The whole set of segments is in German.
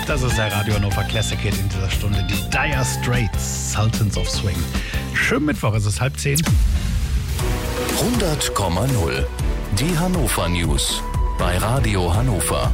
Das ist der Radio Hannover Classic Hit in dieser Stunde. Die Dire Straits, Sultans of Swing. Schönen Mittwoch, es ist 9:30. 100,0. Die Hannover News bei Radio Hannover.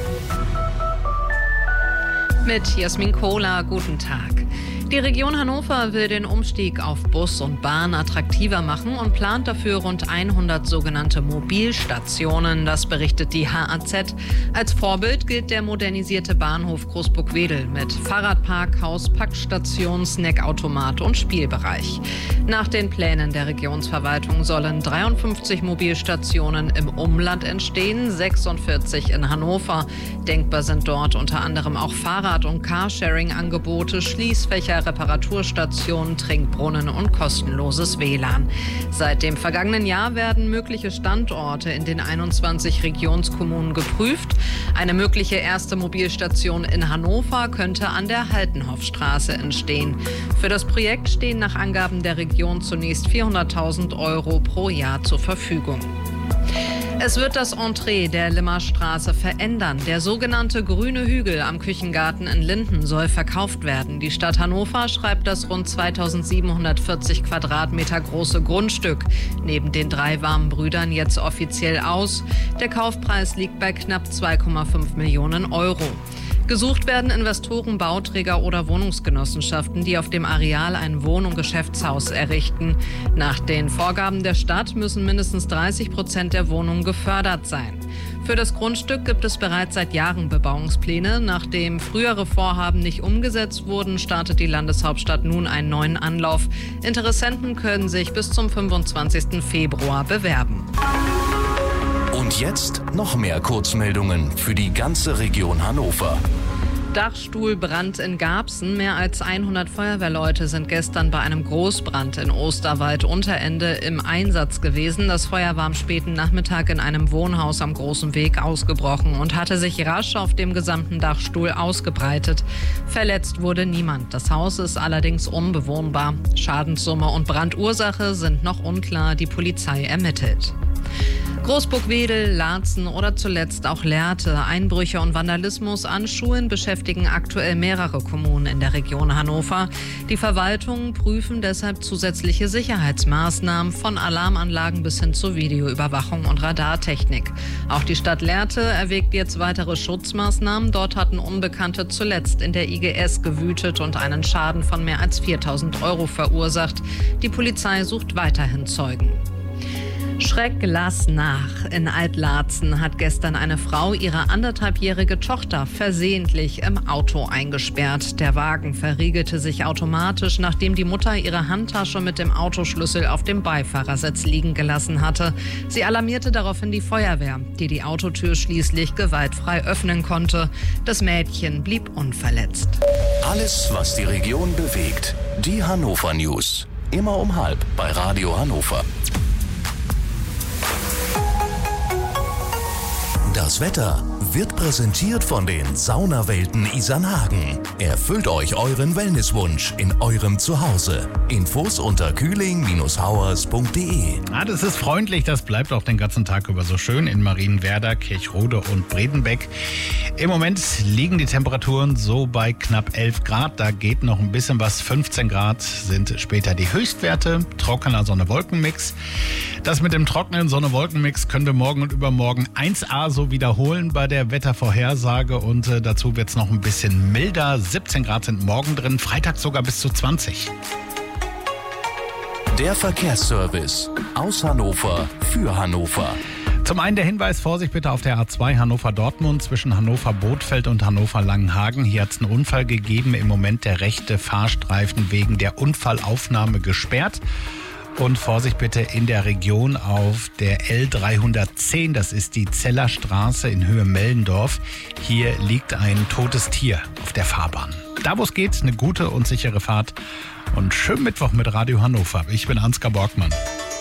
Mit Jasmin Kohler, guten Tag. Die Region Hannover will den Umstieg auf Bus und Bahn attraktiver machen und plant dafür rund 100 sogenannte Mobilstationen. Das berichtet die HAZ. Als Vorbild gilt der modernisierte Bahnhof Großburg-Wedel mit Fahrradparkhaus, Packstation, Snackautomat und Spielbereich. Nach den Plänen der Regionsverwaltung sollen 53 Mobilstationen im Umland entstehen, 46 in Hannover. Denkbar sind dort unter anderem auch Fahrrad- und Carsharing-Angebote, Schließfächer, Reparaturstationen, Trinkbrunnen und kostenloses WLAN. Seit dem vergangenen Jahr werden mögliche Standorte in den 21 Regionskommunen geprüft. Eine mögliche erste Mobilstation in Hannover könnte an der Haltenhoffstraße entstehen. Für das Projekt stehen nach Angaben der Region zunächst 400.000 € pro Jahr zur Verfügung. Es wird das Entree der Limmerstraße verändern. Der sogenannte grüne Hügel am Küchengarten in Linden soll verkauft werden. Die Stadt Hannover schreibt das rund 2740 Quadratmeter große Grundstück neben den 3 warmen Brüdern jetzt offiziell aus. Der Kaufpreis liegt bei knapp 2,5 Millionen €. Gesucht werden Investoren, Bauträger oder Wohnungsgenossenschaften, die auf dem Areal ein Wohn- und Geschäftshaus errichten. Nach den Vorgaben der Stadt müssen mindestens 30% der Wohnungen gefördert sein. Für das Grundstück gibt es bereits seit Jahren Bebauungspläne. Nachdem frühere Vorhaben nicht umgesetzt wurden, startet die Landeshauptstadt nun einen neuen Anlauf. Interessenten können sich bis zum 25. Februar bewerben. Und jetzt noch mehr Kurzmeldungen für die ganze Region Hannover. Dachstuhlbrand in Garbsen. Mehr als 100 Feuerwehrleute sind gestern bei einem Großbrand in Osterwald-Unterende im Einsatz gewesen. Das Feuer war am späten Nachmittag in einem Wohnhaus am Großen Weg ausgebrochen und hatte sich rasch auf dem gesamten Dachstuhl ausgebreitet. Verletzt wurde niemand. Das Haus ist allerdings unbewohnbar. Schadenssumme und Brandursache sind noch unklar. Die Polizei ermittelt. Großburg-Wedel, Laatzen oder zuletzt auch Lehrte. Einbrüche und Vandalismus an Schulen beschäftigen aktuell mehrere Kommunen in der Region Hannover. Die Verwaltungen prüfen deshalb zusätzliche Sicherheitsmaßnahmen von Alarmanlagen bis hin zur Videoüberwachung und Radartechnik. Auch die Stadt Lehrte erwägt jetzt weitere Schutzmaßnahmen. Dort hatten Unbekannte zuletzt in der IGS gewütet und einen Schaden von mehr als 4.000 € verursacht. Die Polizei sucht weiterhin Zeugen. Schreck lass nach. In Altlaatzen hat gestern eine Frau ihre 1,5-jährige Tochter versehentlich im Auto eingesperrt. Der Wagen verriegelte sich automatisch, nachdem die Mutter ihre Handtasche mit dem Autoschlüssel auf dem Beifahrersitz liegen gelassen hatte. Sie alarmierte daraufhin die Feuerwehr, die die Autotür schließlich gewaltfrei öffnen konnte. Das Mädchen blieb unverletzt. Alles, was die Region bewegt. Die Hannover News. Immer um 12:30 bei Radio Hannover. Das Wetter wird präsentiert von den Saunawelten Isernhagen. Erfüllt euch euren Wellnesswunsch in eurem Zuhause. Infos unter kühling-hauers.de. Das ist freundlich, das bleibt auch den ganzen Tag über so schön in Marienwerder, Kirchrode und Bredenbeck. Im Moment liegen die Temperaturen so bei knapp 11 Grad. Da geht noch ein bisschen was. 15 Grad sind später die Höchstwerte. Trockener Sonne-Wolken-Mix. Das mit dem trockenen Sonne-Wolken-Mix können wir morgen und übermorgen 1A so wiederholen bei der Wettervorhersage. Und dazu wird es noch ein bisschen milder. 17 Grad sind morgen drin. Freitag sogar bis zu 20. Der Verkehrsservice aus Hannover für Hannover. Zum einen der Hinweis, Vorsicht bitte auf der A2 Hannover-Dortmund zwischen Hannover-Bothfeld und Hannover-Langenhagen. Hier hat es einen Unfall gegeben. Im Moment der rechte Fahrstreifen wegen der Unfallaufnahme gesperrt. Und Vorsicht bitte in der Region auf der L310, das ist die Zellerstraße in Höhe Mellendorf. Hier liegt ein totes Tier auf der Fahrbahn. Da wo es geht, eine gute und sichere Fahrt und schönen Mittwoch mit Radio Hannover. Ich bin Ansgar Borgmann.